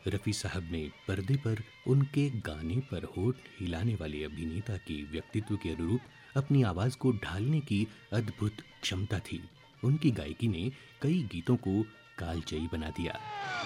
रफ़ी साहब ने पर्दे पर उनके गाने पर होठ हिलाने वाले अभिनेता के व्यक्तित्व के अनुरूप अपनी आवाज़ को ढालने की अद्भुत क्षमता थी। उनकी गायकी ने कई गीतों को कालजयी बना दिया।